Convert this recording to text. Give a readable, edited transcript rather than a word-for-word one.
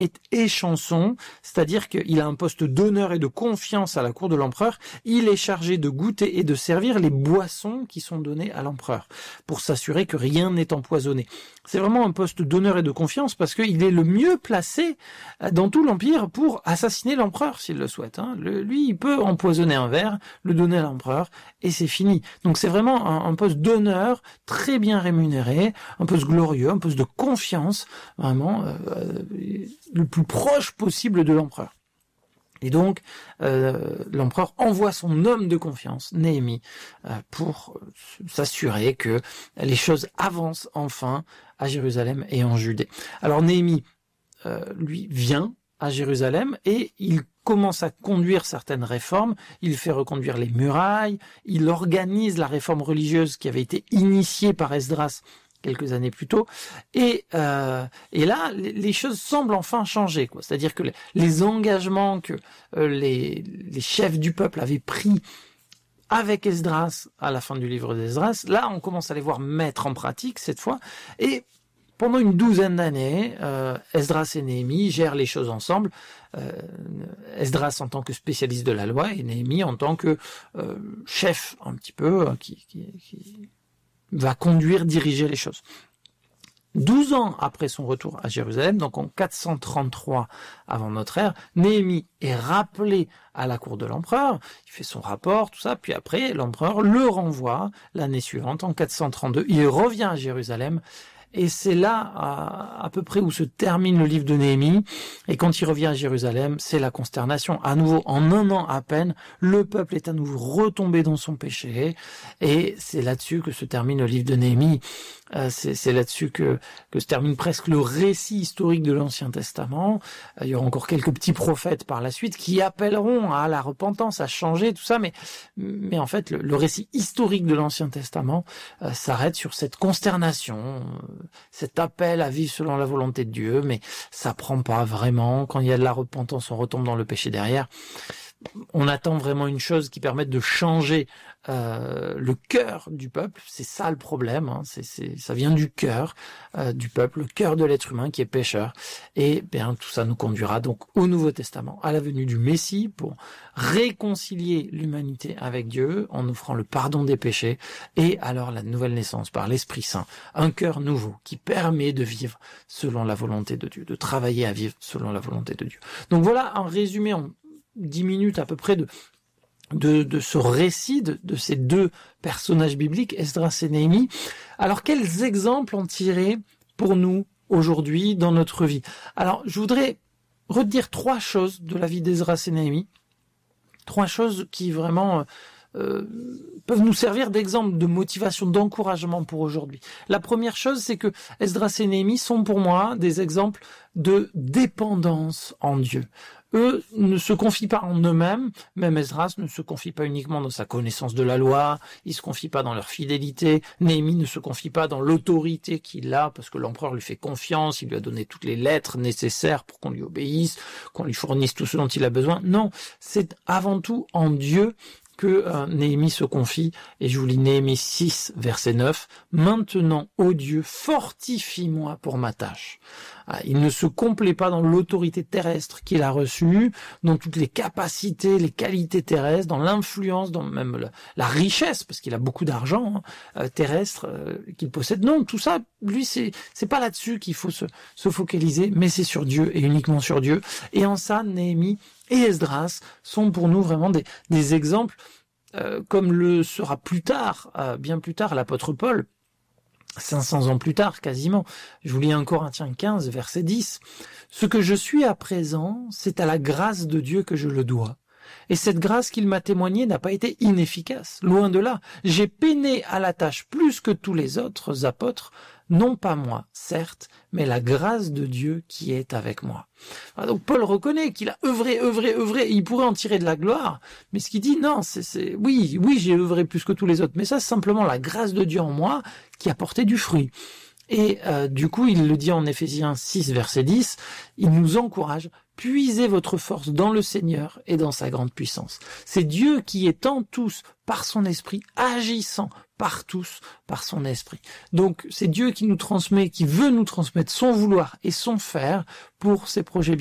est échanson, c'est-à-dire qu'il a un poste d'honneur et de confiance à la cour de l'empereur. Il est chargé de goûter et de servir les boissons qui sont données à l'empereur, pour s'assurer que rien n'est empoisonné. C'est vraiment un poste d'honneur et de confiance parce qu'il est le mieux placé dans tout l'Empire pour assassiner l'empereur s'il le souhaite. Lui, il peut empoisonner un verre, le donner à l'empereur et c'est fini. Donc c'est vraiment un poste d'honneur très bien rémunéré, un poste glorieux, un poste de confiance, vraiment le plus proche possible de l'empereur. Et donc, l'empereur envoie son homme de confiance, Néhémie, pour s'assurer que les choses avancent enfin à Jérusalem et en Judée. Alors Néhémie, lui, vient à Jérusalem et il commence à conduire certaines réformes. Il fait reconduire les murailles, il organise la réforme religieuse qui avait été initiée par Esdras quelques années plus tôt, et là, les choses semblent enfin changer, quoi. C'est-à-dire que les engagements que les chefs du peuple avaient pris avec Esdras à la fin du livre d'Esdras, là, on commence à les voir mettre en pratique cette fois, et pendant une douzaine d'années, Esdras et Néhémie gèrent les choses ensemble. Esdras en tant que spécialiste de la loi et Néhémie en tant que chef un petit peu qui va conduire, diriger les choses. 12 ans après son retour à Jérusalem, donc en 433 avant notre ère, Néhémie est rappelé à la cour de l'empereur, il fait son rapport, tout ça, puis après l'empereur le renvoie l'année suivante, en 432, il revient à Jérusalem. Et c'est là, à peu près, où se termine le livre de Néhémie. Et quand il revient à Jérusalem, c'est la consternation. À nouveau, en un an à peine, le peuple est à nouveau retombé dans son péché. Et c'est là-dessus que se termine le livre de Néhémie. C'est là-dessus que se termine presque le récit historique de l'Ancien Testament. Il y aura encore quelques petits prophètes par la suite qui appelleront à la repentance, à changer, tout ça. Mais en fait, le récit historique de l'Ancien Testament s'arrête sur cette consternation, cet appel à vivre selon la volonté de Dieu, mais ça prend pas vraiment. Quand il y a de la repentance, on retombe dans le péché derrière. On attend vraiment une chose qui permette de changer le cœur du peuple. C'est ça le problème, ça vient du cœur du peuple, le cœur de l'être humain qui est pécheur. Et bien tout ça nous conduira donc au Nouveau Testament, à la venue du Messie pour réconcilier l'humanité avec Dieu en offrant le pardon des péchés et alors la nouvelle naissance par l'Esprit Saint, un cœur nouveau qui permet de vivre selon la volonté de Dieu, de travailler à vivre selon la volonté de Dieu. Donc voilà un résumé en 10 minutes à peu près de ce récit, de ces deux personnages bibliques, Esdras et Néhémie. Alors, quels exemples en tirer pour nous aujourd'hui dans notre vie? Alors, je voudrais redire 3 choses de la vie d'Esdras et Néhémie. 3 choses qui vraiment peuvent nous servir d'exemple, de motivation, d'encouragement pour aujourd'hui. La première chose, c'est que Esdras et Néhémie sont pour moi des exemples de dépendance en Dieu. Eux ne se confient pas en eux-mêmes, même Esdras ne se confie pas uniquement dans sa connaissance de la loi, il se confie pas dans leur fidélité, Néhémie ne se confie pas dans l'autorité qu'il a, parce que l'empereur lui fait confiance, il lui a donné toutes les lettres nécessaires pour qu'on lui obéisse, qu'on lui fournisse tout ce dont il a besoin. Non, c'est avant tout en Dieu que Néhémie se confie, et je vous lis Néhémie 6, verset 9, « Maintenant, ô Dieu, fortifie-moi pour ma tâche. » Il ne se complaît pas dans l'autorité terrestre qu'il a reçue, dans toutes les capacités, les qualités terrestres, dans l'influence, dans même la richesse, parce qu'il a beaucoup d'argent terrestre qu'il possède. Non, tout ça, lui, c'est pas là-dessus qu'il faut se focaliser, mais c'est sur Dieu et uniquement sur Dieu. Et en ça, Néhémie et Esdras sont pour nous vraiment des exemples, comme le sera plus tard, bien plus tard, l'apôtre Paul, 500 ans plus tard, quasiment. Je vous lis 1 Corinthiens 15, verset 10. « Ce que je suis à présent, c'est à la grâce de Dieu que je le dois. Et cette grâce qu'il m'a témoignée n'a pas été inefficace. Loin de là. J'ai peiné à la tâche plus que tous les autres apôtres, non pas moi, certes, mais la grâce de Dieu qui est avec moi. » Donc Paul reconnaît qu'il a œuvré, et il pourrait en tirer de la gloire, mais ce qu'il dit, non, oui, j'ai œuvré plus que tous les autres, mais ça, c'est simplement la grâce de Dieu en moi qui a porté du fruit. Et du coup, il le dit en Éphésiens 6, verset 10, il nous encourage, puisez votre force dans le Seigneur et dans sa grande puissance. C'est Dieu qui est en tous par son esprit, agissant par tous par son esprit. Donc c'est Dieu qui nous transmet, qui veut nous transmettre son vouloir et son faire pour ses projets